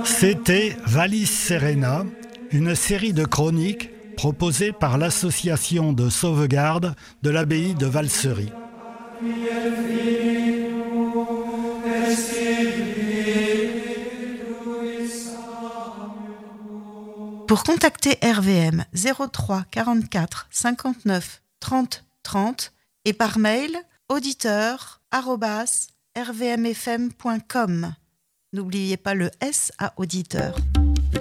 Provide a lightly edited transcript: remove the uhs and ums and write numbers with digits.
C'était Vallis Serena, une série de chroniques proposée par l'association de sauvegarde de l'abbaye de Valsery. Pour contacter RVM 03 44 59 30 30 et par mail auditeur@rvmfm.com. N'oubliez pas le S à auditeur.